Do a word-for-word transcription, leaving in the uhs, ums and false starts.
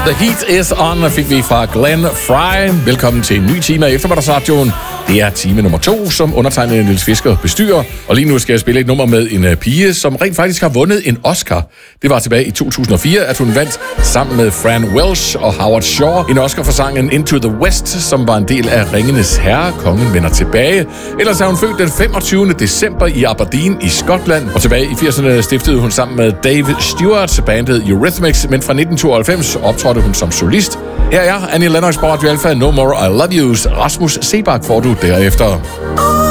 The Heat Is On fik vi fra Glenn Fry. Velkommen til en ny time af Eftermiddagsradioen. Det er time nummer to, som undertegnede Niels Fisker bestyrer. Og lige nu skal jeg spille et nummer med en pige, som rent faktisk har vundet en Oscar. Det var tilbage i to tusind og fire, at hun vandt sammen med Fran Welsh og Howard Shaw en Oscar for sangen Into the West, som var en del af Ringenes Herre. Kongen vender tilbage. Ellers er hun født den femogtyvende december i Aberdeen i Skotland. Og tilbage i firserne stiftede hun sammen med Dave Stewart bandet Eurythmics, men fra nitten tooghalvfems optrådte hun som solist. Her er Annie Lennox på Radio Alpha, No More I Love Yous. Rasmus Sebak får du derefter.